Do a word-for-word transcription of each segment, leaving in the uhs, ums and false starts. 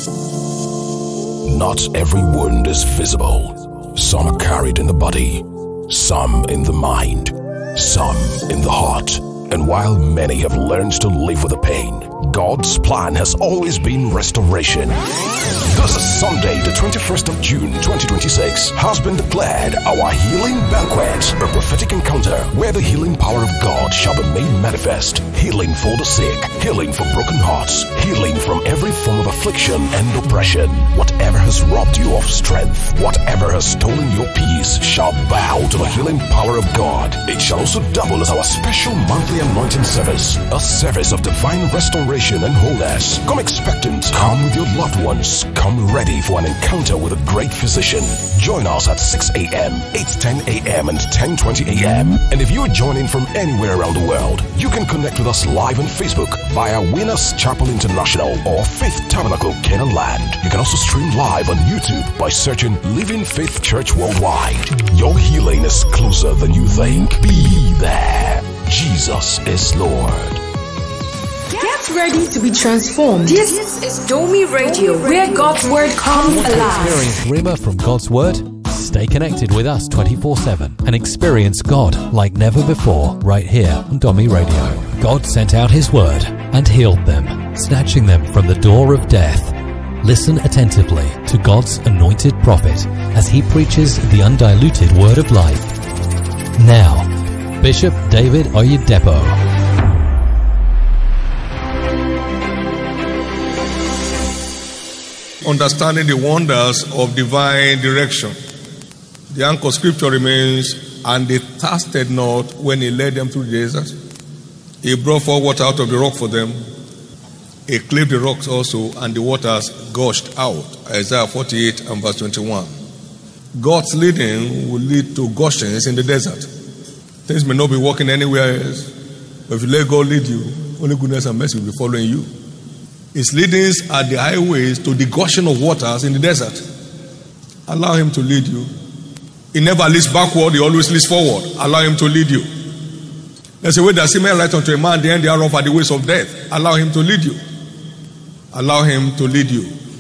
Not every wound is visible. Some are carried in the body, some in the mind, some in the heart. And while many have learned to live with the pain, God's plan has always been restoration. This is Sunday, the twenty-first of June, twenty twenty-six, has been declared our healing banquet, a prophetic encounter where the healing power of God shall be made manifest. Healing for the sick, healing for broken hearts, healing from every form of affliction and oppression. Whatever has robbed you of strength, whatever has stolen your peace, shall bow to the healing power of God. It shall also double as our special monthly anointing service, a service of divine restoration and wholeness. Come expectant, come with your loved ones, come ready for an encounter with a great physician. Join us at six a.m., eight ten a.m. and ten twenty a.m. And if you are joining from anywhere around the world, you can connect with us live on Facebook via Winners Chapel International or Faith Tabernacle Canaan Land. You can also stream live on YouTube by searching Living Faith Church Worldwide. Your healing is closer than you think. Be there. Jesus is Lord. Get ready to be transformed. This is Domi Radio, where God's Word comes alive. Experience Rhema from God's Word? Stay connected with us twenty-four seven and experience God like never before right here on Domi Radio. God sent out His Word and healed them, snatching them from the door of death. Listen attentively to God's anointed prophet as he preaches the undiluted Word of life. Now, Bishop David Oyedepo. Understanding the wonders of divine direction. The anchor scripture remains, and they thirsted not when he led them through the desert. He brought forth water out of the rock for them. He cleft the rocks also, and the waters gushed out. Isaiah forty-eight and verse twenty-one. God's leading will lead to gushings in the desert. Things may not be working anywhere else, but if you let God lead you, only goodness and mercy will be following you. His leadings are the highways to the gushing of waters in the desert. Allow him to lead you. He never leads backward, he always leads forward. Allow him to lead you. There's a way that seemeth right unto a man, the end thereof are the ways of death. Allow him to lead you. Allow him to lead you.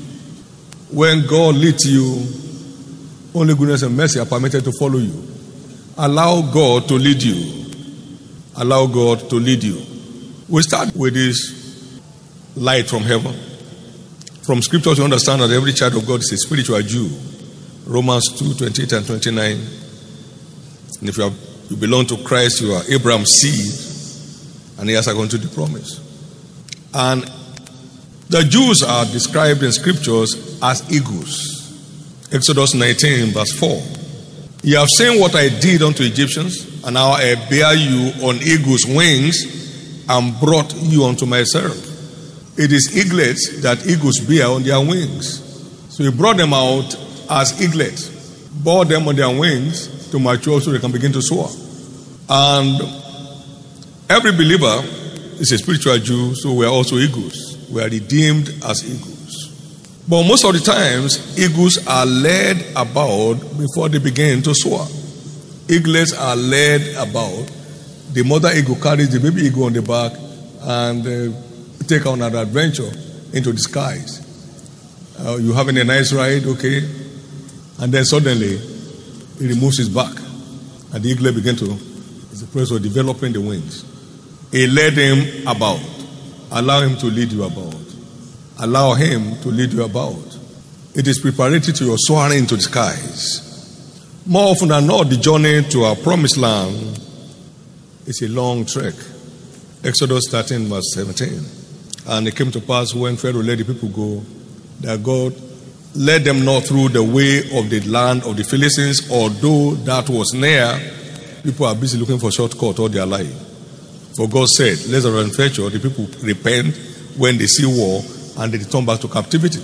When God leads you, only goodness and mercy are permitted to follow you. Allow God to lead you. Allow God to lead you. We start with this light from heaven. From scripture to understand that every child of God is a spiritual Jew. Romans two, twenty-eight and twenty-nine. And if you, have, you belong to Christ, you are Abraham's seed, and he has gone to the promise. And the Jews are described in scriptures as eagles. Exodus nineteen verse four. You have seen what I did unto Egyptians, and now I bear you on eagles' wings, and brought you unto myself. It is eaglets that eagles bear on their wings. So he brought them out as eaglets, bore them on their wings to mature so they can begin to soar. And every believer is a spiritual Jew, so we are also eagles. We are redeemed as eagles. But most of the times, eagles are led about before they begin to soar. Eaglets are led about. The mother eagle carries the baby eagle on the back and uh, take on an adventure into the skies. Uh, you're having a nice ride, okay? And then suddenly, he removes his back. And the eagle begins to, it's the process of developing the wings. He led him about. Allow him to lead you about. Allow him to lead you about. It is preparatory to your soaring into the skies. More often than not, the journey to our promised land is a long trek. Exodus thirteen verse seventeen. And it came to pass when Pharaoh let the people go, that God led them not through the way of the land of the Philistines, although that was near. People are busy looking for shortcut all their life. For God said, let the adventure, the people repent when they see war, and they return back to captivity.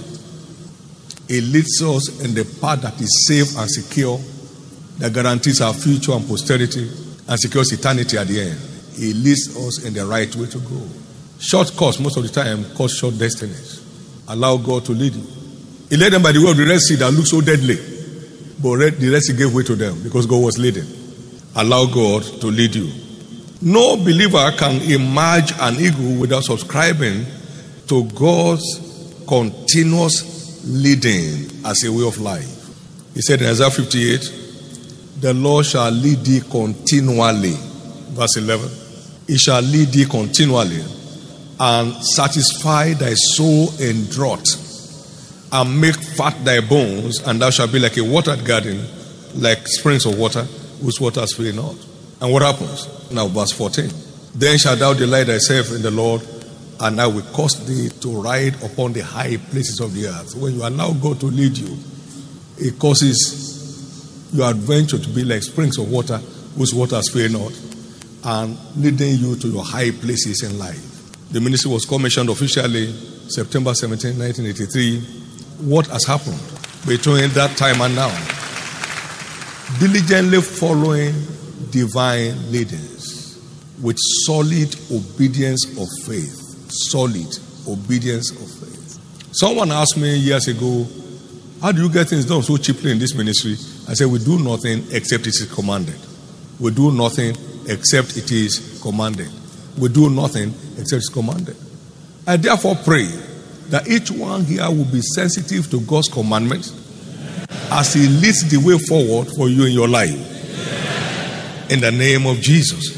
It leads us in the path that is safe and secure, that guarantees our future and posterity, and secures eternity at the end. It leads us in the right way to go. Shortcuts, most of the time, cause short destinies. Allow God to lead you. He led them by the way of the Red Sea that looked so deadly. But the Red Sea gave way to them because God was leading. Allow God to lead you. No believer can emerge an eagle without subscribing to God's continuous leading as a way of life. He said in Isaiah fifty-eight, the Lord shall lead thee continually. Verse eleven. He shall lead thee continually and satisfy thy soul in drought and make fat thy bones, and thou shalt be like a watered garden, like springs of water whose waters fail not. And what happens? Now verse fourteen. Then shalt thou delight thyself in the Lord, and I will cause thee to ride upon the high places of the earth. When you allow God to lead you, it causes your adventure to be like springs of water whose waters fail not, and leading you to your high places in life. The ministry was commissioned officially September seventeenth, nineteen eighty-three. What has happened between that time and now? Diligently following divine leaders with solid obedience of faith. Solid obedience of faith. Someone asked me years ago, how do you get things done so cheaply in this ministry? I said, we do nothing except it is commanded. We do nothing except it is commanded. We do nothing except it's commanded. I therefore pray that each one here will be sensitive to God's commandments as He leads the way forward for you in your life. In the name of Jesus.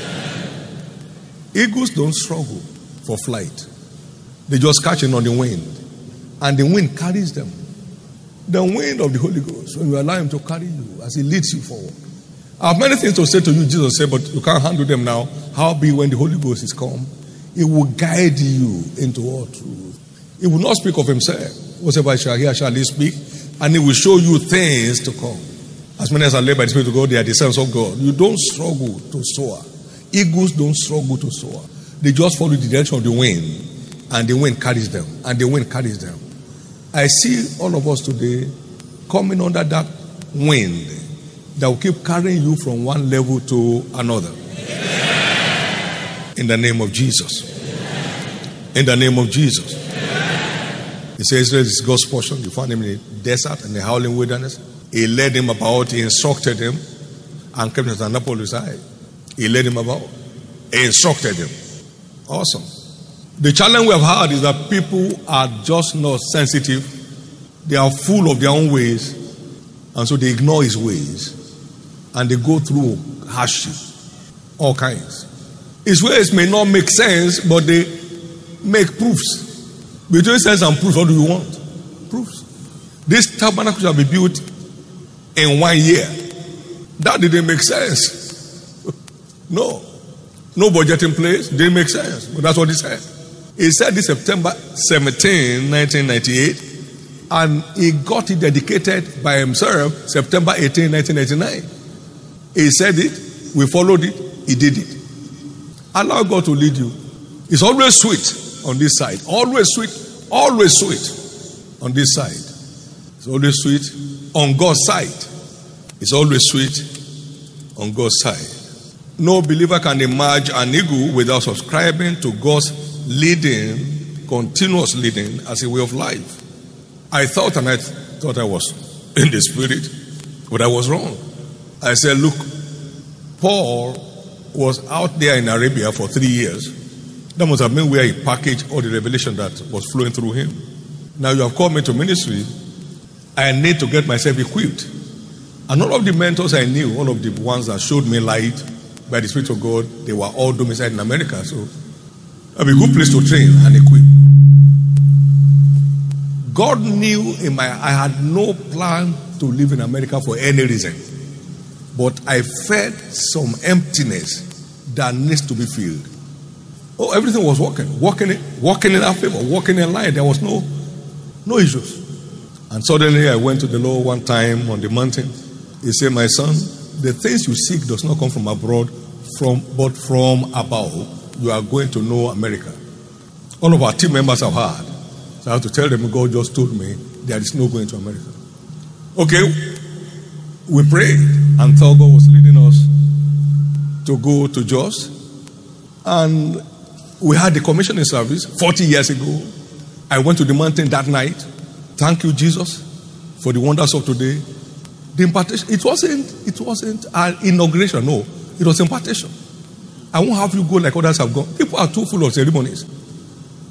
Eagles don't struggle for flight. They just catch it on the wind. And the wind carries them. The wind of the Holy Ghost, when you allow Him to carry you as He leads you forward. I have many things to say to you, Jesus said, but you can't handle them now. How be when the Holy Ghost is come? It will guide you into all truth. He will not speak of Himself. Whatever I shall hear, shall He speak. And He will show you things to come. As many as are led by the Spirit of God, they are the sons of God. You don't struggle to soar. Eagles don't struggle to soar. They just follow the direction of the wind. And the wind carries them. And the wind carries them. I see all of us today coming under that wind that will keep carrying you from one level to another. In the name of Jesus. In the name of Jesus. He says Israel is God's portion. You found Him in the desert and the howling wilderness. He led him about. He instructed him and kept him at an apple of his eye. He led him about. He instructed him. Awesome. The challenge we have had is that people are just not sensitive. They are full of their own ways, and so they ignore His ways, and they go through hardship, all kinds. His ways may not make sense, but they make proofs. Between sense and proof, what do you want? Proofs. This tabernacle shall be built in one year. That didn't make sense. No. No budget in place. Didn't make sense. But that's what He said. He said this September seventeenth, nineteen ninety-eight, and He got it dedicated by Himself September eighteenth, nineteen ninety-nine. He said it, we followed it, He did it. Allow God to lead you. It's always sweet on this side. Always sweet, always sweet on this side. It's always sweet on God's side. It's always sweet on God's side. No believer can emerge an eagle without subscribing to God's leading, continuous leading as a way of life. I thought and I th- thought I was in the Spirit, but I was wrong. I said, look, Paul was out there in Arabia for three years. That must have been where he packaged all the revelation that was flowing through him. Now you have called me to ministry. I need to get myself equipped. And all of the mentors I knew, all of the ones that showed me light by the Spirit of God, they were all domiciled in America. So it'll be a good place to train and equip. God knew in my, I had no plan to live in America for any reason. But I felt some emptiness that needs to be filled. Oh, everything was working, working, working in our favor, working in line. There was no, no issues. And suddenly I went to the Lord one time on the mountain. He said, my son, the things you seek does not come from abroad, from but from above. You are going to know America. All of our team members have heard. So I have to tell them, God just told me there is no going to America. Okay, we prayed and thought God was leading us to go to Jos. And we had the commissioning service forty years ago. I went to the mountain that night. Thank you, Jesus, for the wonders of today. The impartation, it wasn't, it wasn't an inauguration, no. It was impartation. I won't have you go like others have gone. People are too full of ceremonies.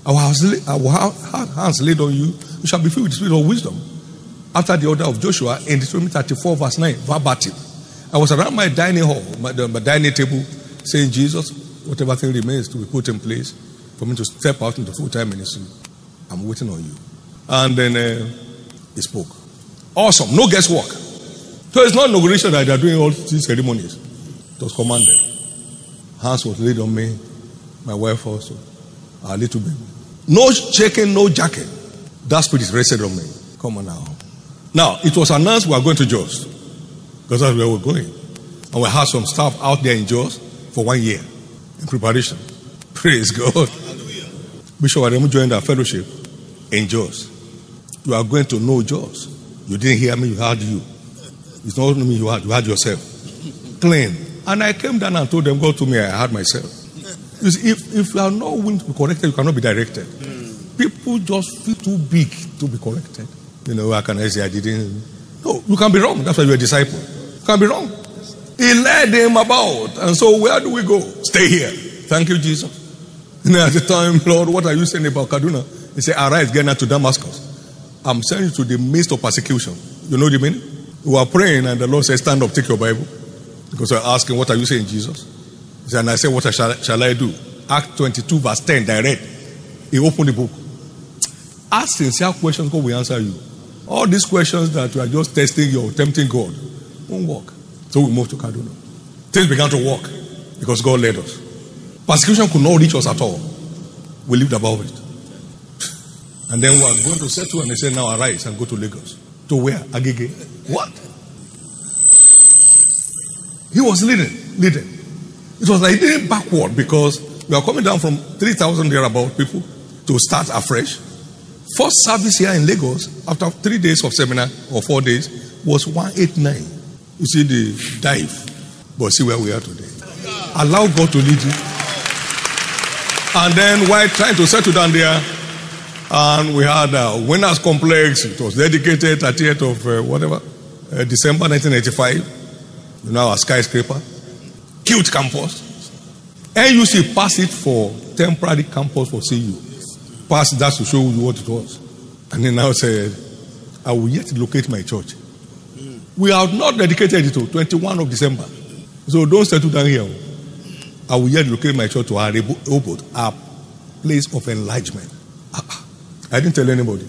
Our hands, our hands laid on you, you shall be filled with the spirit of wisdom. After the order of Joshua in Deuteronomy thirty-four verse nine, verbatim. I was around my dining hall, my, my dining table, saying, Jesus, whatever thing remains to be put in place for me to step out into full-time ministry, I'm waiting on you. And then uh, he spoke. Awesome. No guesswork. So it's not inauguration that they are doing all these ceremonies. It was commanded. Hands was laid on me. My wife also. Our little baby. No shaking, no jacking. That spirit rested on me. Come on now. Now, it was announced we are going to Jos. Because that's where we're going. And we had some staff out there in Jos for one year in preparation. Praise God. Hallelujah. Bishop Ademu joined our fellowship in Jos. You are going to know Jos. You didn't hear me, you heard you. It's not only me you heard, you heard yourself. Clean. And I came down and told them, go to me, I heard myself. You see, if, if you are not willing to be corrected, you cannot be directed. Mm. People just feel too big to be corrected. You know, how can I say I didn't? No, you can be wrong. That's why you're a disciple. You can be wrong. He led them about. And so where do we go? Stay here. Thank you, Jesus. And at the time, Lord, what are you saying about Kaduna? He said, arise, get now to Damascus. I'm sending you to the midst of persecution. You know what I mean? We were praying and the Lord said, stand up, take your Bible. Because we were asking, what are you saying, Jesus? He said, and I said, what shall, shall I do? Act twenty-two, verse ten, direct. He opened the book. Ask sincere questions, God will answer you. All these questions that you are just testing your tempting God won't work. So we moved to Kaduna. Things began to work because God led us. Persecution could not reach us at all. We lived above it. And then we are going to settle and they said, now arise and go to Lagos. To where? Agege. What? He was leading, leading. It was like leading backward because we are coming down from three thousand thereabout people to start afresh. First service here in Lagos, after three days of seminar or four days, was one eighty-nine. You see the dive. But see where we are today. Allow God to lead you. And then while trying to settle down there, and we had a winners complex. It was dedicated thirtieth of uh, whatever, uh, December nineteen eighty-five. You know, our skyscraper. Cute campus. N U C passed it for temporary campus for C U. Passed that to show you what it was. And then now said, I will yet locate my church. We have not dedicated it to twenty-first of December. So don't settle down here. I will yet locate my church to our Obot, our place of enlargement. I didn't tell anybody.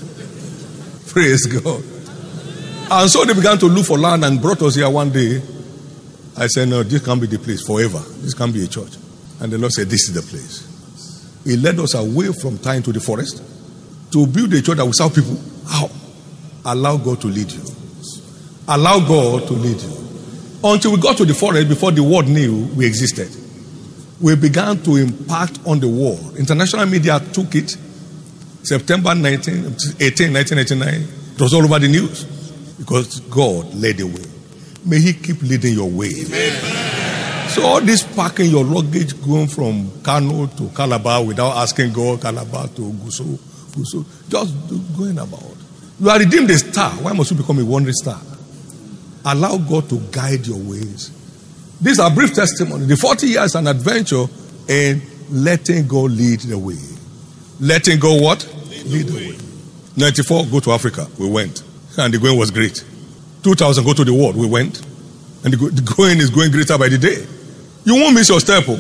Praise God. And so they began to look for land and brought us here one day. I said, no, this can't be the place forever. This can't be a church. And the Lord said, this is the place. He led us away from time into the forest to build a church that will serve people. How? Allow God to lead you. Allow God to lead you. Until we got to the forest before the world knew we existed. We began to impact on the world. International media took it. September eighteenth, nineteen eighty-nine. It was all over the news. Because God led the way. May He keep leading your way. Amen. So all this packing your luggage going from Kano to Calabar without asking God, Calabar to Guso, Guso, just going about. You are redeemed a star. Why must you become a wandering star? Allow God to guide your ways. These are brief testimony. The forty years an adventure in letting God lead the way. Letting God what? Lead, lead the, the way. way. ninety-four, go to Africa. We went. And the going was great. two thousand, go to the world. We went. And the, go- the going is going greater by the day. You won't miss your step. Oh.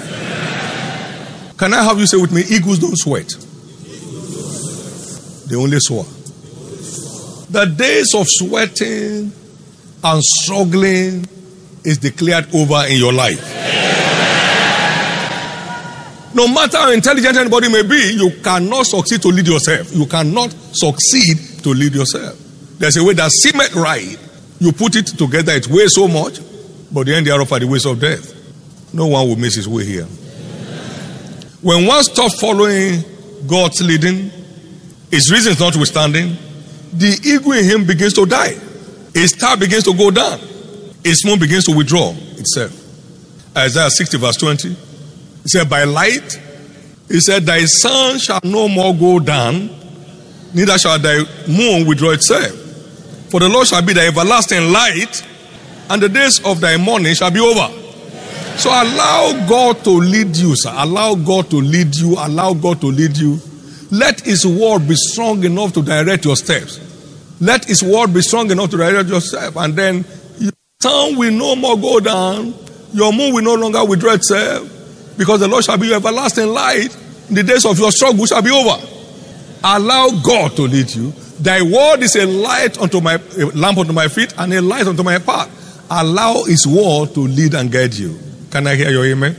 Can I have you say with me, eagles don't sweat. They only soar. The days of sweating and struggling is declared over in your life. No matter how intelligent anybody may be, you cannot succeed to lead yourself. You cannot succeed to lead yourself. There's a way that seemeth right. You put it together, it weighs so much, but the end thereof are the ways of death. No one will miss his way here. When one stops following God's leading, his reasons notwithstanding, the ego in him begins to die. His star begins to go down. His moon begins to withdraw itself. Isaiah sixty verse twenty. He said, by light, he said, thy sun shall no more go down, neither shall thy moon withdraw itself. For the Lord shall be thy everlasting light, and the days of thy mourning shall be over. So allow God to lead you, sir. Allow God to lead you. Allow God to lead you. Let His word be strong enough to direct your steps. Let His word be strong enough to direct your steps. And then your sun will no more go down. Your moon will no longer withdraw itself. Because the Lord shall be your everlasting light. The days of your struggle shall be over. Allow God to lead you. Thy word is a light unto my a lamp unto my feet and a light unto my path. Allow His word to lead and guide you. Can I hear your amen?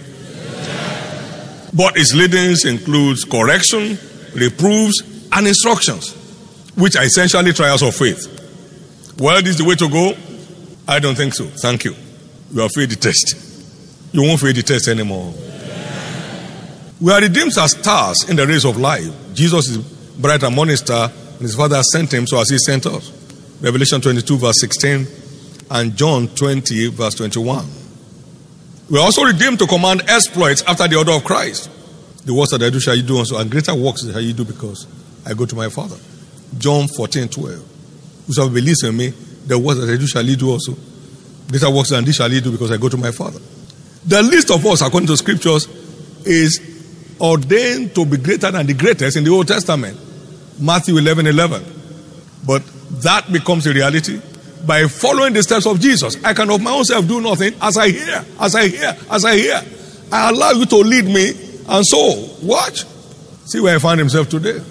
Amen. But His leadings includes correction, reproofs, and instructions, which are essentially trials of faith. Well, this is the way to go? I don't think so. Thank you. You have failed the test. You won't fail the test anymore. Amen. We are redeemed as stars in the race of life. Jesus is bright and morning star, and His Father sent Him, so as He sent us. Revelation twenty-two, verse sixteen, and John twenty, verse twenty-one. We are also redeemed to command exploits after the order of Christ. The works that I do shall you do also, and greater works shall you do, because I go to my Father. John fourteen, twelve. Whosoever believes in me, the works that I do shall you do also. Greater works than this shall you do, because I go to my Father. The least of us, according to scriptures, is ordained to be greater than the greatest in the Old Testament. Matthew eleven, eleven. But that becomes a reality by following the steps of Jesus. I can of my own self do nothing. As I hear, as I hear, as I hear, I allow you to lead me. And so, watch. See where I find himself today.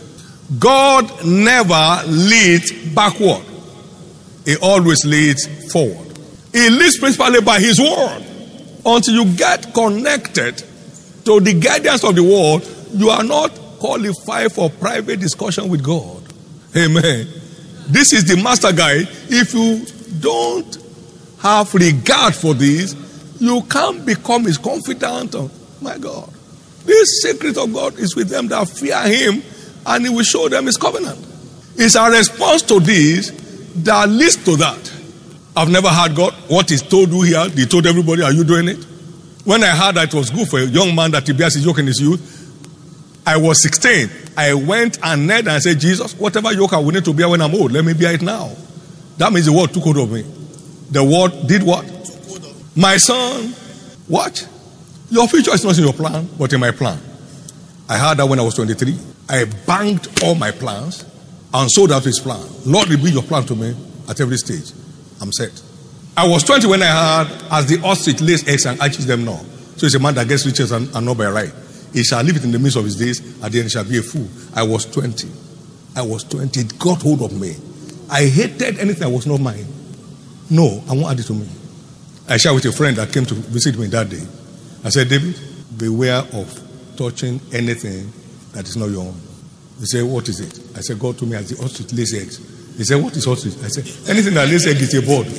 God never leads backward. He always leads forward. He leads principally by His word. Until you get connected to the guidance of the word, you are not qualified for private discussion with God. Amen. This is the master guide. If you don't have regard for this, you can't become His confidant. Oh, my God. This secret of God is with them that fear Him, and He will show them His covenant. It's our response to this that leads to that. I've never heard God. What is told you here, He told everybody, are you doing it? When I heard that it was good for a young man that he bears his yoke in his youth, I was sixteen. I went and knelt and said, Jesus, whatever yoke I will need to bear when I'm old, let me bear it now. That means the word took hold of me. The word did what? My son, what? Your future is not in your plan, but in my plan. I heard that when I was twenty-three. I banked all my plans and sold out His plan. Lord, reveal your plan to me at every stage. I'm set. I was twenty when I heard, as the ostrich lays eggs and hatches them not. So it's a man that gets riches and, and not by right. He shall live it in the midst of his days, and then he shall be a fool. I was twenty. I was twenty. It got hold of me. I hated anything that was not mine. No, I won't add it to me. I shared with a friend that came to visit me that day. I said, David, beware of touching anything that is not your own. He said, what is it? I said, God told me as the ostrich lays eggs. He said, what is ostrich? I said, anything that lays egg is a bird.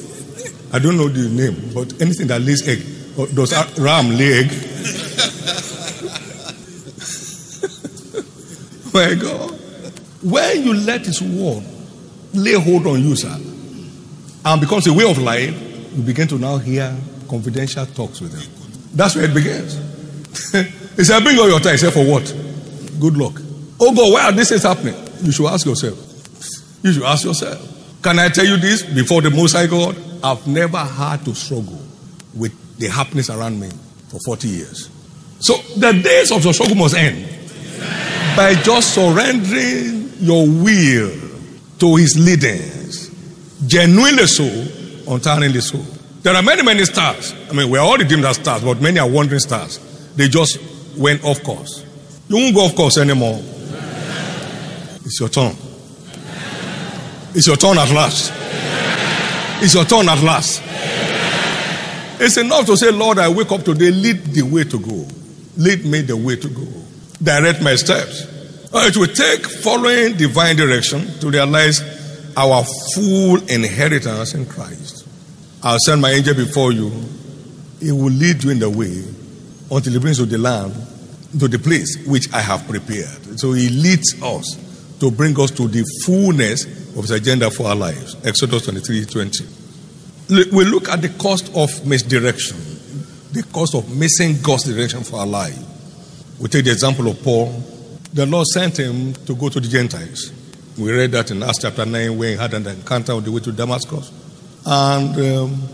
I don't know the name, but anything that lays egg. Does ram lay egg? My God. When you let His word lay hold on you, sir, and becomes a way of life, you begin to now hear confidential talks with Him. That's where it begins. He said, bring all your time. He said, for what? Good luck. Oh God, why are these things happening? You should ask yourself. You should ask yourself. Can I tell you this before the Most High God? I've never had to struggle with the happiness around me for forty years. So the days of your struggle must end by just surrendering your will to His leadings. Genuinely so, untiringly so. There are many, many stars. I mean, we're all redeemed as stars, but many are wandering stars. They just went off course. You won't go off course anymore. It's your turn. It's your turn at last. It's your turn at last. It's enough to say, Lord, I wake up today, lead the way to go. Lead me the way to go. Direct my steps. It will take following divine direction to realize our full inheritance in Christ. I'll send my angel before you. He will lead you in the way until he brings you to the land, to the place which I have prepared. So he leads us to bring us to the fullness of his agenda for our lives. Exodus twenty-three twenty. We look at the cost of misdirection, the cost of missing God's direction for our life. We take the example of Paul. The Lord sent him to go to the Gentiles. We read that in Acts chapter nine, where he had an encounter on the way to Damascus. And um,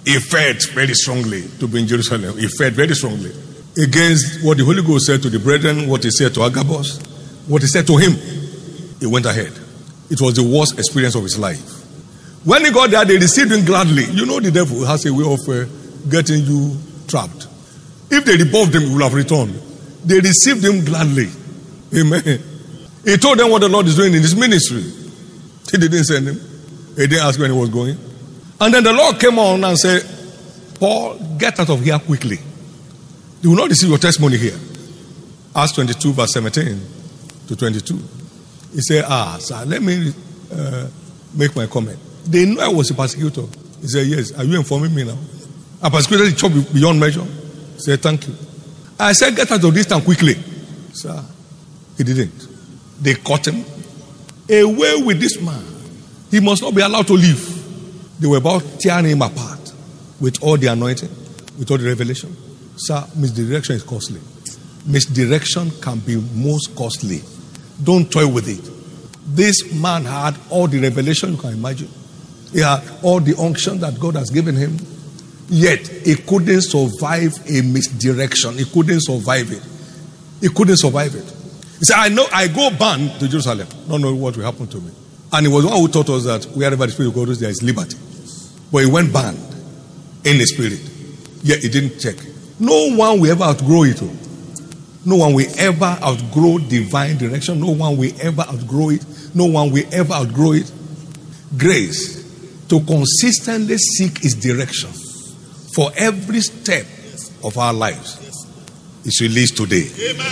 he felt very strongly to be in Jerusalem. He felt very strongly against what the Holy Ghost said to the brethren, what he said to Agabus, what he said to him. He went ahead. It was the worst experience of his life. When he got there, they received him gladly. You know the devil has a way of uh, getting you trapped. If they rebuffed him, he would have returned. They received him gladly. Amen. He told them what the Lord is doing in his ministry. He didn't send him. He didn't ask when he was going. And then the Lord came on and said, Paul, get out of here quickly. You will not receive your testimony here. Acts twenty-two, verse seventeen to twenty-two. He said, ah, sir, let me uh, make my comment. They knew I was a persecutor. He said, yes. Are you informing me now? I persecuted the church beyond measure. He said, thank you. I said, get out of this town quickly. Sir, he didn't. They caught him. Away with this man. He must not be allowed to leave. They were about tearing him apart with all the anointing, with all the revelation. Sir, misdirection is costly. Misdirection can be most costly. Don't toy with it. This man had all the revelation you can imagine. He had all the unction that God has given him. Yet, he couldn't survive a misdirection. He couldn't survive it. He couldn't survive it. He said, I know, I go bound to Jerusalem. Don't know what will happen to me. And he was the one who taught us that wherever the Spirit of God is, there is liberty. But he went bound in the Spirit. Yet he didn't check. No one will ever outgrow it. No one will ever outgrow divine direction. No one will ever outgrow it. No one will ever outgrow it. Grace to consistently seek his direction for every step of our lives is released today.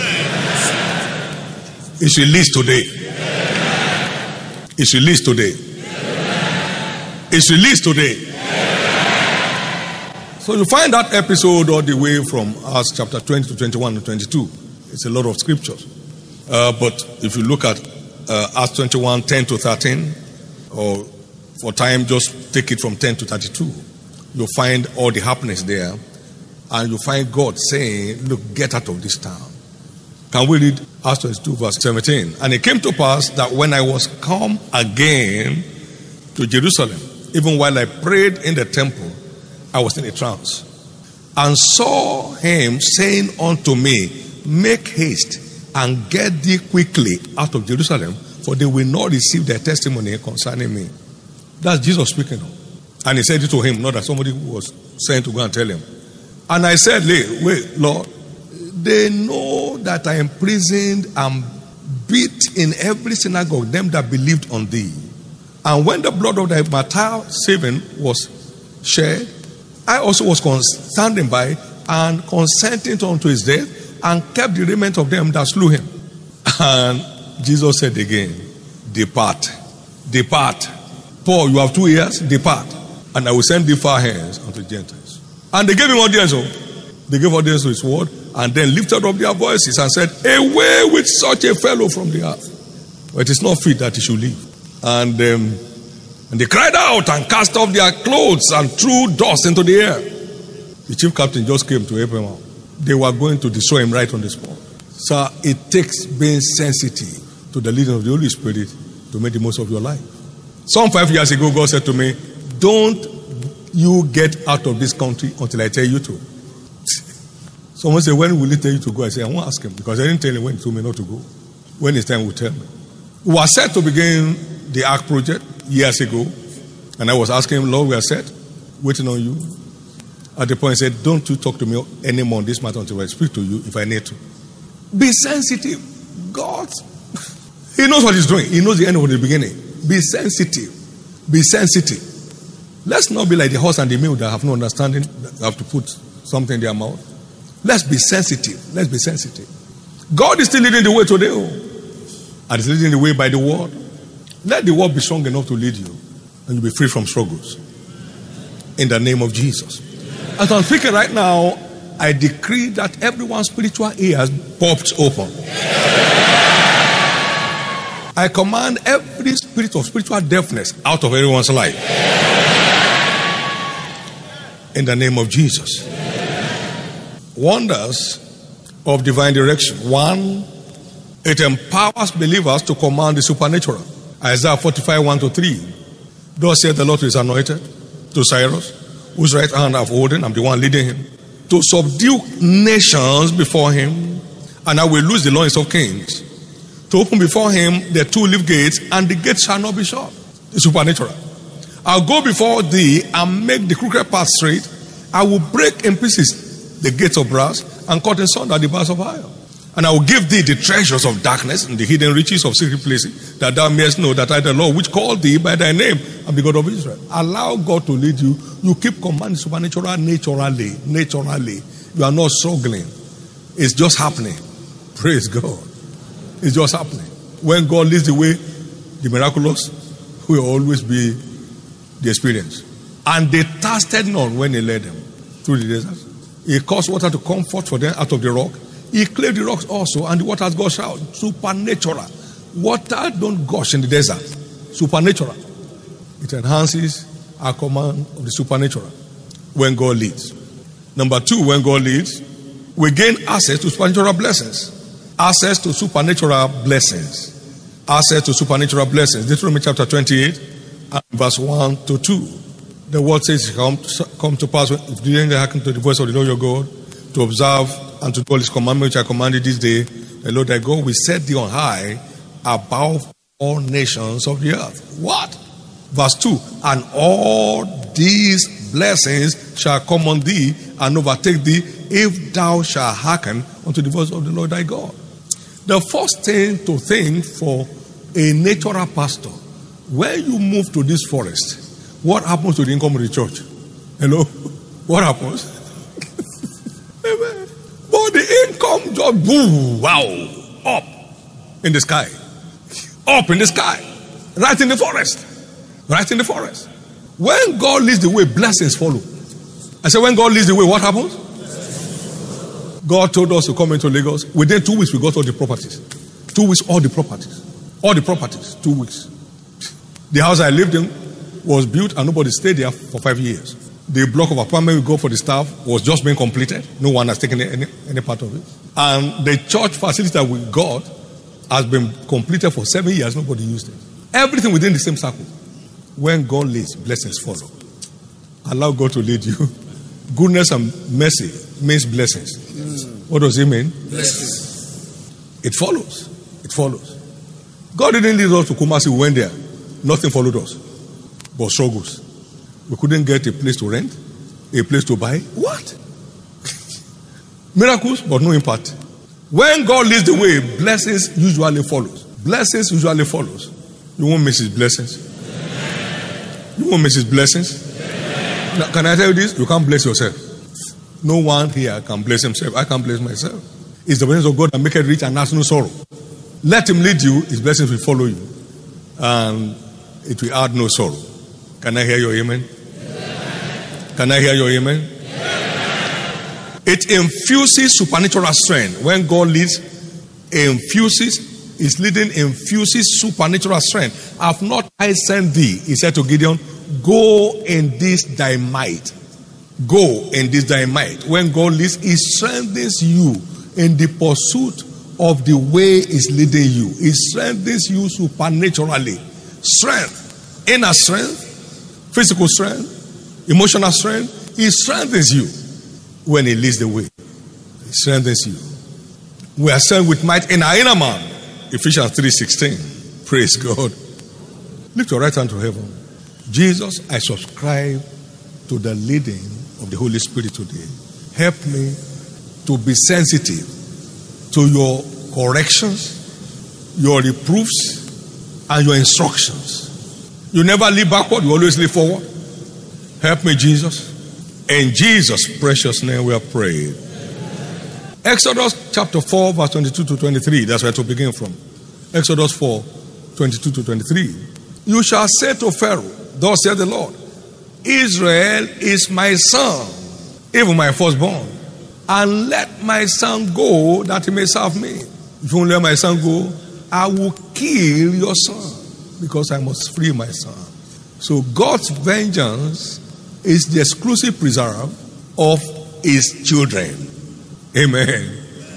It's released today. It's released today. It's released today. So you find that episode all the way from Acts chapter twenty to twenty-one to twenty-two. It's a lot of scriptures. Uh, but if you look at uh, Acts twenty-one, ten to thirteen, or for time, just take it from ten to thirty-two, you'll find all the happenings there. And you'll find God saying, look, get out of this town. Can we read Acts twenty-two, verse seventeen? And it came to pass that when I was come again to Jerusalem, even while I prayed in the temple, I was in a trance, and saw him saying unto me, make haste and get thee quickly out of Jerusalem, for they will not receive their testimony concerning me. That's Jesus speaking. And he said it to him, not that somebody was sent to go and tell him. And I said, wait, Lord, they know that I am imprisoned and beat in every synagogue them that believed on thee. And when the blood of thy martyr Stephen was shed, I also was standing by and consenting unto his death, and kept the remnant of them that slew him. And Jesus said again, depart, depart. Paul, you have two ears, depart, and I will send thee far hence unto Gentiles. And they gave him audience. They gave audience to his word, and then lifted up their voices and said, away with such a fellow from the earth. But it is not fit that he should live. And, um, and they cried out and cast off their clothes and threw dust into the air. The chief captain just came to help him out. They were going to destroy him right on the spot. So it takes being sensitive to the leading of the Holy Spirit to make the most of your life. Some five years ago, God said to me, don't you get out of this country until I tell you to. Someone said, when will he tell you to go? I said, I won't ask him, because I didn't tell him when he told me not to go. When it's time, he will tell me. We were set to begin the Ark project years ago, and I was asking him, Lord, we are set, waiting on you. At the point, he said, don't you talk to me anymore on this matter until I speak to you if I need to. Be sensitive. God, he knows what he's doing. He knows the end from the beginning. Be sensitive. Be sensitive. Let's not be like the horse and the mule that have no understanding, that have to put something in their mouth. Let's be sensitive. Let's be sensitive. God is still leading the way today. Oh. And he's leading the way by the word. Let the word be strong enough to lead you, and you'll be free from struggles. In the name of Jesus. As I'm speaking right now, I decree that everyone's spiritual ears popped open. I command every spirit of spiritual deafness out of everyone's life. In the name of Jesus. Wonders of divine direction. One, it empowers believers to command the supernatural. Isaiah forty-five, one to three. Thus said the Lord to his anointed, to Cyrus, whose right hand I've holden, I'm the one leading him, to subdue nations before him, and I will loose the loins of kings, to open before him the two-leaf gates, and the gates shall not be shut. The supernatural. I'll go before thee and make the crooked path straight. I will break in pieces the gates of brass and cut in sunder the bars of iron. And I will give thee the treasures of darkness and the hidden riches of secret places, that thou mayest know that I, the Lord, which called thee by thy name, am the God of Israel. Allow God to lead you. You keep commanding supernatural naturally. Naturally. You are not struggling. It's just happening. Praise God. It's just happening. When God leads the way, the miraculous will always be the experience. And they thirsted none when he led them through the desert. He caused water to come forth for them out of the rock. He cleared the rocks also, and the waters gushed out. Supernatural. Water don't gush in the desert. Supernatural. It enhances our command of the supernatural when God leads. Number two, when God leads, we gain access to supernatural blessings. Access to supernatural blessings. Access to supernatural blessings. Deuteronomy chapter twenty-eight, and verse one to two. The word says, come, come to pass, if you didn't hearken to the voice of the Lord your God, to observe and to do all his commandments which I commanded this day, the Lord thy God will set thee on high above all nations of the earth. What? Verse two, and all these blessings shall come on thee and overtake thee if thou shalt hearken unto the voice of the Lord thy God. The first thing to think for a natural pastor, when you move to this forest, what happens to the income of the church? Hello? What happens? Amen. But the income just boom, wow, up in the sky. Up in the sky. Right in the forest. Right in the forest. When God leads the way, blessings follow. I said, when God leads the way, what happens? God told us to come into Lagos. Within two weeks, we got all the properties. Two weeks, all the properties. All the properties. Two weeks. The house I lived in was built and nobody stayed there for five years. The block of apartment we got for the staff was just being completed. No one has taken any, any part of it. And the church facility that we got has been completed for seven years. Nobody used it. Everything within the same circle. When God leads, blessings follow. Allow God to lead you. Goodness and mercy means blessings. Mm. What does it mean? Blessings. It follows. It follows. God didn't lead us to Kumasi. We went there. Nothing followed us. But struggles. We couldn't get a place to rent, a place to buy. What? Miracles, but no impact. When God leads the way, blessings usually follows. Blessings usually follows. You won't miss his blessings. You won't miss his blessings. Now, can I tell you this? You can't bless yourself. No one here can bless himself. I can't bless myself. It's the blessings of God that make it rich and has no sorrow. Let him lead you. His blessings will follow you. And it will add no sorrow. Can I hear your amen? Amen. Can I hear your amen? Amen? It infuses supernatural strength. When God leads, infuses, his leading infuses supernatural strength. Have not I sent thee, he said to Gideon, go in this thy might. Go in this thy might. When God leads, he strengthens you in the pursuit of the way he's leading you. He strengthens you supernaturally. Strength, inner strength, physical strength, emotional strength. He strengthens you when he leads the way. He strengthens you. We are strengthened with might in our inner man. Ephesians three sixteen. Praise God. Lift your right hand to heaven. Jesus, I subscribe to the leading of the Holy Spirit today. Help me to be sensitive to your corrections, your reproofs, and your instructions. You never leap backward, you always leap forward. Help me, Jesus. In Jesus' precious name we are prayed. Exodus chapter four, verse twenty-two to twenty-three. That's where to begin from. Exodus four, twenty-two to twenty-three. You shall say to Pharaoh, thus saith the Lord, Israel is my son, even my firstborn. And let my son go that he may serve me. If you won't let my son go, I will kill your son, because I must free my son. So God's vengeance is the exclusive preserve of his children. Amen.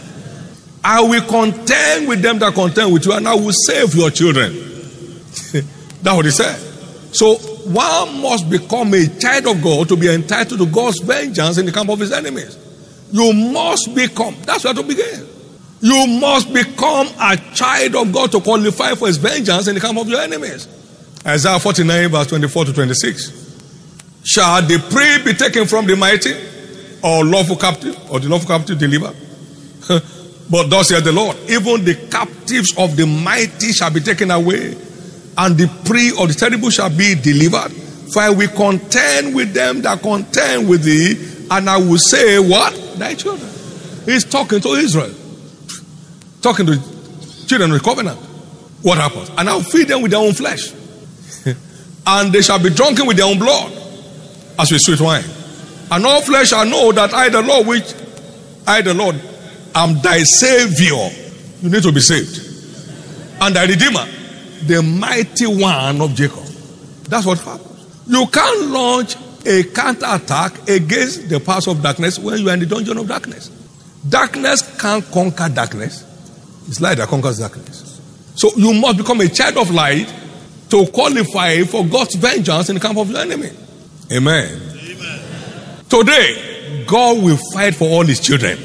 I will contend with them that contend with you, and I will save your children. That's what he said. So one must become a child of God to be entitled to God's vengeance in the camp of his enemies. You must become. That's where to begin. You must become a child of God to qualify for his vengeance in the camp of your enemies. Isaiah forty-nine verse twenty-four to twenty-six. Shall the prey be taken from the mighty, or lawful captive, or the lawful captive delivered? But thus saith the Lord, even the captives of the mighty shall be taken away, and the prey of the terrible shall be delivered. For I will contend with them that contend with thee, and I will say, what? Thy children. He's talking to Israel. Talking to children of the covenant. What happens? And I'll feed them with their own flesh. And they shall be drunken with their own blood, as with sweet wine. And all flesh shall know that I, the Lord, which I, the Lord, am thy Savior. You need to be saved. And thy Redeemer, the mighty one of Jacob. That's what happens. You can't launch a counter-attack against the powers of darkness when you are in the dungeon of darkness. Darkness can't conquer darkness. It's light that conquers darkness. So you must become a child of light to qualify for God's vengeance in the camp of your enemy. Amen. Amen. Today, God will fight for all his children.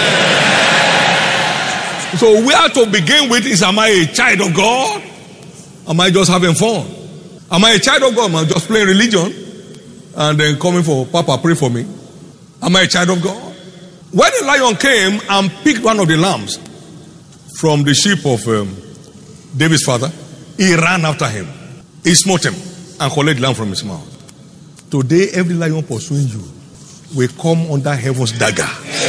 So where to begin with is, am I a child of God? Am I just having fun? Am I a child of God? Am I just playing religion and then coming for Papa, pray for me? Am I a child of God? When the lion came and picked one of the lambs from the sheep of um, David's father, he ran after him. He smote him and collected the lamb from his mouth. Today, every lion pursuing you will come under heaven's dagger.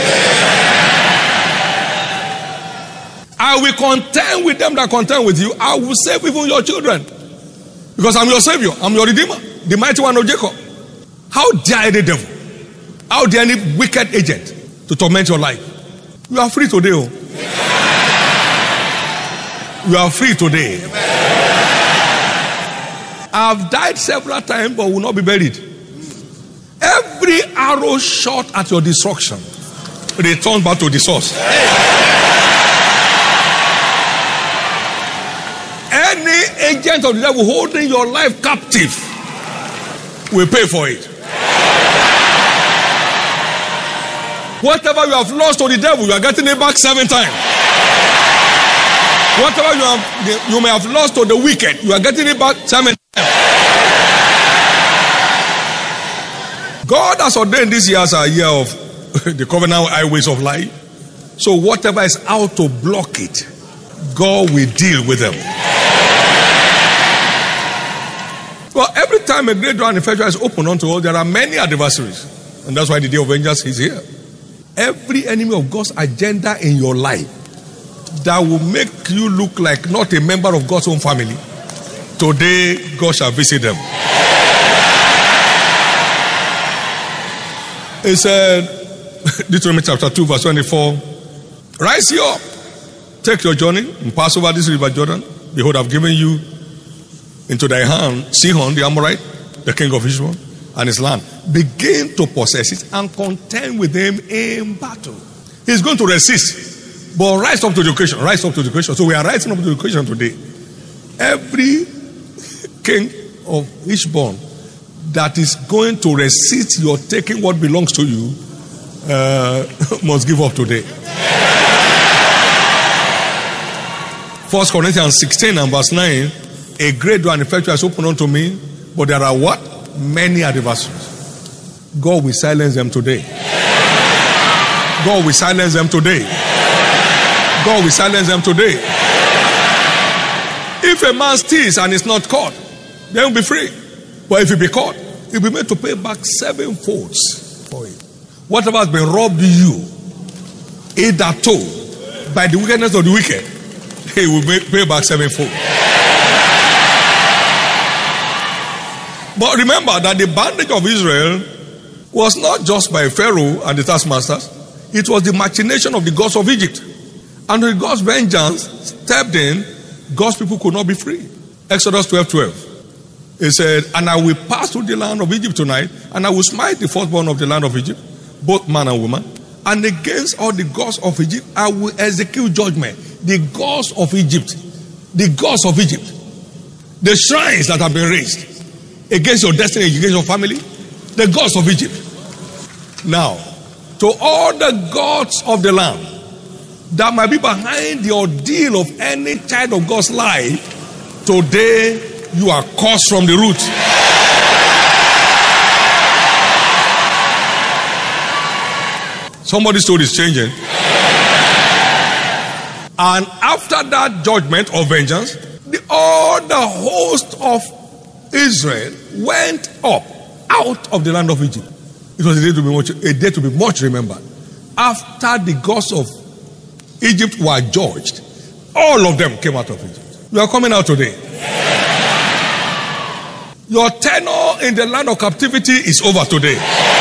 I will contend with them that contend with you. I will save even your children. Because I'm your Savior. I'm your Redeemer. The mighty one of Jacob. How dare any devil? How dare any wicked agent to torment your life? You are free today. Oh. You are free today. I've died several times but will not be buried. Every arrow shot at your destruction returns back to the source. Any agent of the devil holding your life captive will pay for it. Whatever you have lost to the devil, you are getting it back seven times. Whatever you have, you may have lost to the wicked, you are getting it back seven times. God has ordained this year as a year of the covenant highways of life. So whatever is out to block it, God will deal with them. Well, every time a great door and effectual is opened unto all, there are many adversaries. And that's why the day of vengeance is here. Every enemy of God's agenda in your life that will make you look like not a member of God's own family, today God shall visit them. He said, Deuteronomy chapter two, verse twenty-four, rise ye up, take your journey, and pass over this river Jordan. Behold, I've given you into thy hand Sihon the Amorite, the king of Israel, and his land. Begin to possess it and contend with him in battle. He's going to resist, but rise up to the occasion. Rise up to the occasion. So we are rising up to the occasion today. Every king of Ishbon that is going to resist your taking what belongs to you uh, must give up today. First Corinthians sixteen and verse nine, a great door and effectual is opened unto me, but there are what? Many adversaries. God will silence them today. God will silence them today. God will silence them today. If a man steals and is not caught, then he'll be free. But if he be caught, he'll be made to pay back seven folds for it. Whatever has been robbed you, hitherto, by the wickedness of the wicked, he will pay back seven folds. But remember that the bondage of Israel was not just by Pharaoh and the taskmasters. It was the machination of the gods of Egypt. And when God's vengeance stepped in, God's people could not be free. Exodus twelve twelve. He said, and I will pass through the land of Egypt tonight, and I will smite the firstborn of the land of Egypt, both man and woman. And against all the gods of Egypt, I will execute judgment. The gods of Egypt, the gods of Egypt, the shrines that have been raised, against your destiny, against your family? The gods of Egypt. Now, to all the gods of the land that might be behind the ordeal of any child of God's life, today you are cursed from the root. Somebody's story is changing. And after that judgment of vengeance, the, all the host of Israel went up out of the land of Egypt. It was a day to be much, a day to be much remembered. After the gods of Egypt were judged, all of them came out of Egypt. You are coming out today. Your tenure in the land of captivity is over today.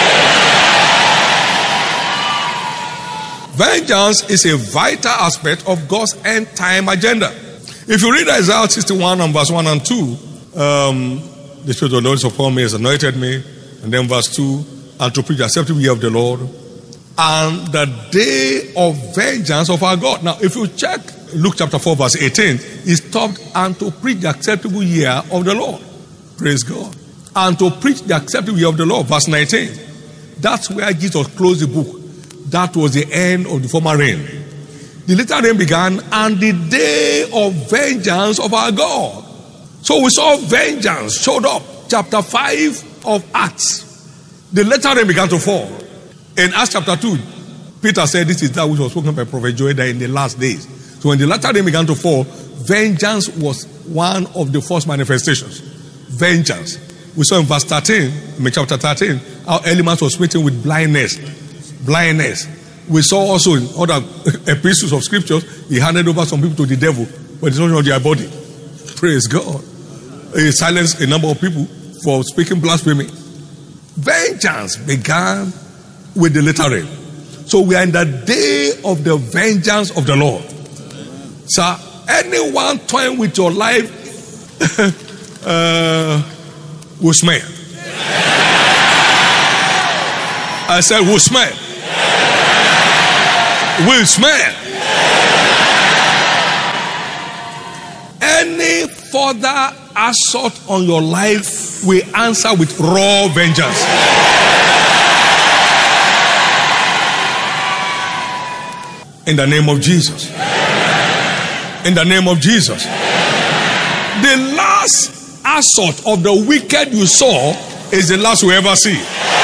Vengeance is a vital aspect of God's end time agenda. If you read Isaiah sixty-one and verse one and two, um, the Spirit of the Lord is upon me, has anointed me. And then verse two, and to preach the acceptable year of the Lord, and the day of vengeance of our God. Now, if you check Luke chapter four, verse eighteen, he stopped, and to preach the acceptable year of the Lord. Praise God. And to preach the acceptable year of the Lord. Verse nineteen. That's where Jesus closed the book. That was the end of the former reign. The later reign began, and the day of vengeance of our God. So we saw vengeance showed up. Chapter five of Acts. The later rain began to fall. In Acts chapter two, Peter said, this is that which was spoken by Prophet Joel in the last days. So when the latter rain began to fall, vengeance was one of the first manifestations. Vengeance. We saw in verse thirteen, in chapter thirteen, how Elimas was smitten with blindness. Blindness. We saw also in other epistles of scriptures, he handed over some people to the devil, but it's not on their body. Praise God. He silenced a number of people for speaking blasphemy. Vengeance began with the latter rain. So we are in the day of the vengeance of the Lord. Sir, anyone toying with your life uh, will smell. I said will smell. Will smell. Any further assault on your life will answer with raw vengeance. In the name of Jesus. In the name of Jesus. The last assault of the wicked you saw is the last we ever see.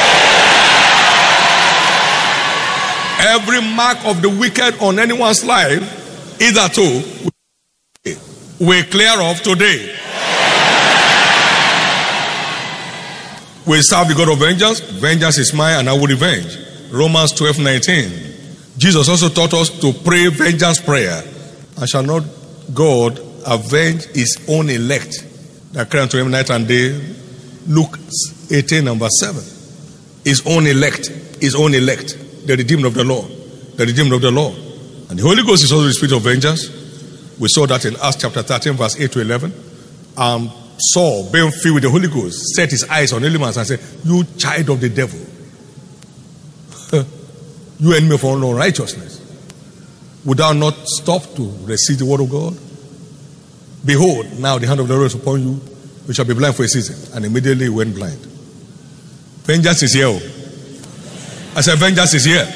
Every mark of the wicked on anyone's life, either two, we clear off today. We serve the God of vengeance. Vengeance is mine and I will revenge. Romans twelve nineteen. Jesus also taught us to pray vengeance prayer. And shall not God avenge his own elect that cry unto him night and day? Luke eighteen number seven. His own elect. His own elect. The redeemed of the Lord. The redeemed of the Lord. And the Holy Ghost is also the spirit of vengeance. We saw that in Acts chapter thirteen verse eight to eleven. Um, Saul, being filled with the Holy Ghost, set his eyes on Elimas and said, you child of the devil. You enemy of all righteousness. Would thou not stop to receive the word of God? Behold, now the hand of the Lord is upon you. You shall be blind for a season. And immediately he went blind. Vengeance is here. I said, vengeance is here.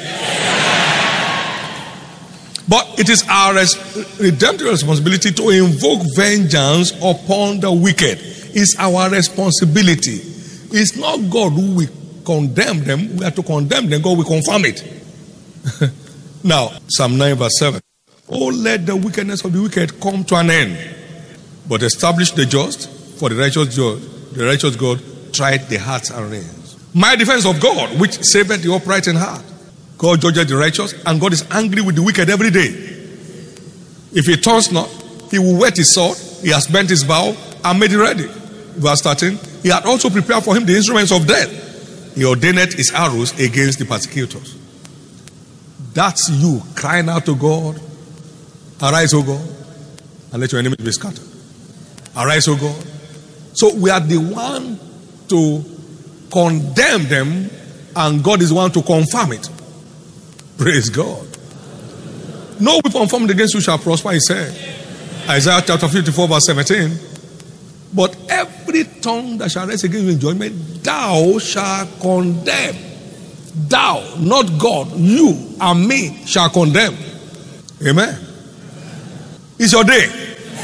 But it is our res- redemptive responsibility to invoke vengeance upon the wicked. It's our responsibility. It's not God who will condemn them. We have to condemn them. God will confirm it. Now, Psalm nine verse seven. Oh, let the wickedness of the wicked come to an end, but establish the just, for the righteous judge, the righteous God tried the hearts and reins. My defense of God, which saveth the upright in heart. God judges the righteous, and God is angry with the wicked every day. If he turns not, he will whet his sword. He has bent his bow and made it ready. Verse thirteen. He had also prepared for him the instruments of death. He ordained his arrows against the persecutors. That's you crying out to God. Arise, O God, and let your enemies be scattered. Arise, O God. So we are the one to condemn them, and God is the one to confirm it. Praise God. No weapon formed against you shall prosper, he said. Isaiah chapter fifty-four verse seventeen. But every every tongue that shall rise against you in judgment, thou shalt condemn. Thou, not God, you and me shall condemn. Amen. It's your day.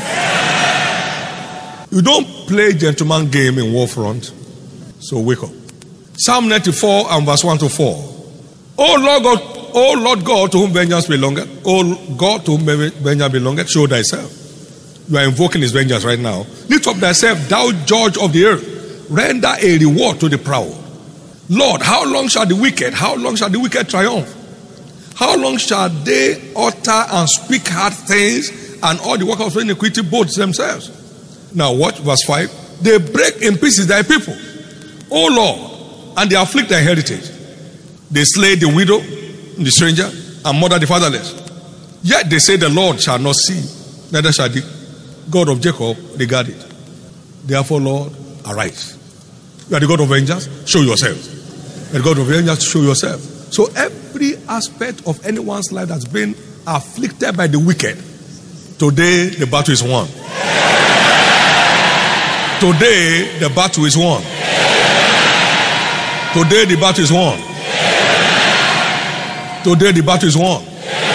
You don't play gentleman game in war front. So wake up. Psalm ninety-four and verse one to four. Oh Lord God, oh Lord God, to whom vengeance belongeth, oh God, to whom vengeance belongeth, show thyself. You are invoking his vengeance right now. Lift up thyself, thou judge of the earth. Render a reward to the proud. Lord, how long shall the wicked, how long shall the wicked triumph? How long shall they utter and speak hard things, and all the workers of iniquity boast themselves? Now watch verse five. They break in pieces thy people, O Lord, and they afflict thy heritage. They slay the widow, the stranger, and murder the fatherless. Yet they say the Lord shall not see, neither shall the God of Jacob regard it. Therefore, Lord, arise. You are the God of vengeance, show yourself. The God of vengeance, show yourself. So every aspect of anyone's life that's been afflicted by the wicked, today the battle is won. Today the battle is won. Today the battle is won. Today the battle is won.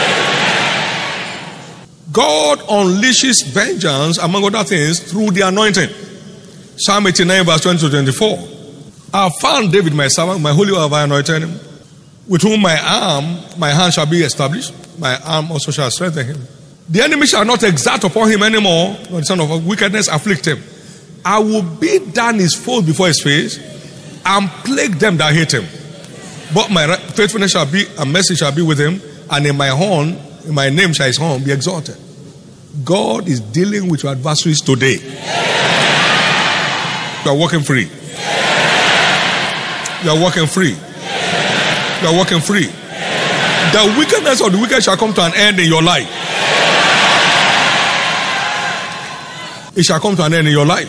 God unleashes vengeance, among other things, through the anointing. Psalm eighty-nine verse twenty to twenty-four. I have found David my servant, my holy one have I anointed him, with whom my arm, my hand shall be established, my arm also shall strengthen him. The enemy shall not exact upon him anymore, nor the son of wickedness afflict him. I will beat down his foes before his face, and plague them that hate him. But my faithfulness shall be, and mercy shall be with him, and in my horn, in my name shall his horn be exalted. God is dealing with your adversaries today. You are walking free. You are walking free. You are walking free. The wickedness of the wicked shall come to an end in your life. It shall come to an end in your life.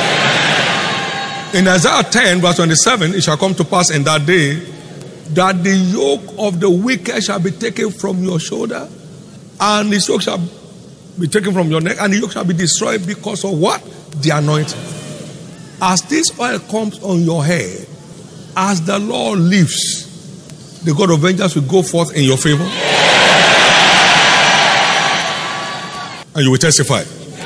In Isaiah ten verse twenty-seven, it shall come to pass in that day that the yoke of the wicked shall be taken from your shoulder, and his yoke shall be taken from your neck, and the yoke shall be destroyed because of what? The anointing. As this oil comes on your head, as the Lord lives, the God of vengeance will go forth in your favor. And you will testify.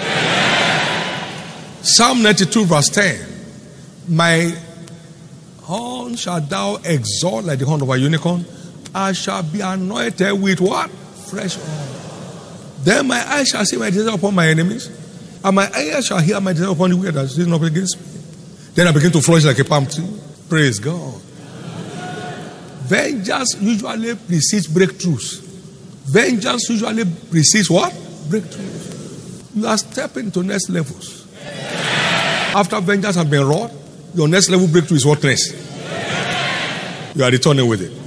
Psalm ninety-two verse ten. My horn shalt thou exalt like the horn of a unicorn. I shall be anointed with what? Fresh oil. Then my eyes shall see my desire upon my enemies, and my ears shall hear my desire upon the wicked that is risen up against me. Then I begin to flourish like a palm tree. Praise God. Vengeance usually precedes breakthroughs. Vengeance usually precedes what? Breakthroughs. You are stepping to next levels. After vengeance has been wrought, your next level breakthrough is what next? You are returning with it.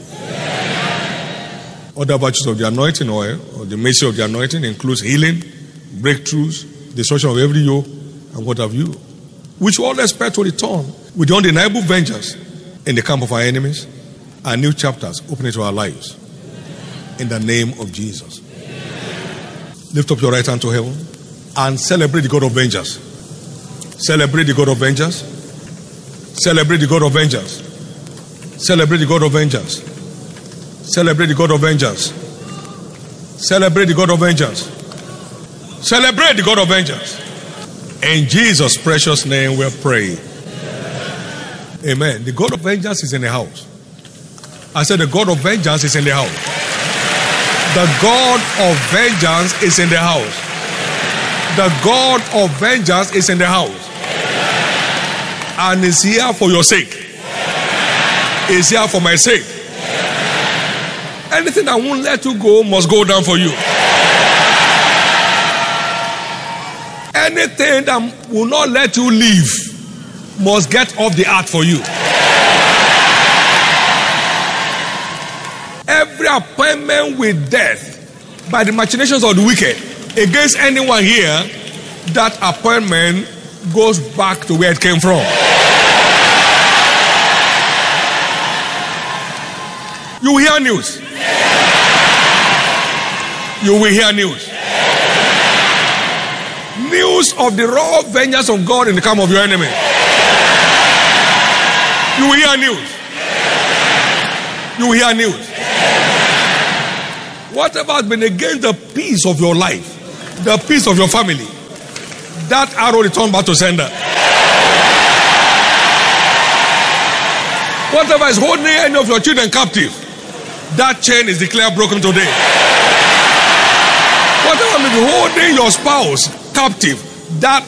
Other virtues of the anointing oil, or the mercy of the anointing, includes healing, breakthroughs, destruction of every yoke, and what have you. Which we all expect to return with the undeniable vengeance in the camp of our enemies, and new chapters opening to our lives. In the name of Jesus. Lift up your right hand to heaven and celebrate the God of vengeance. Celebrate the God of vengeance. Celebrate the God of vengeance. Celebrate the God of vengeance. Celebrate the God of vengeance. Celebrate the God of vengeance. Celebrate the God of vengeance. In Jesus' precious name we pray. Amen. The God of vengeance is in the house. I said the God of vengeance is in the house. The God of vengeance is in the house. The God of vengeance is in the house. And is here for your sake. Is here for my sake. Anything that won't let you go must go down for you. Anything that will not let you leave must get off the earth for you. Every appointment with death by the machinations of the wicked against anyone here, that appointment goes back to where it came from. You will hear news. You will hear news. News of the raw vengeance of God in the camp of your enemy. You will hear news. You will hear news. Whatever has been against the peace of your life, the peace of your family, that arrow returned back to sender. Whatever is holding any of your children captive, that chain is declared broken today. Whatever may be holding your spouse captive, that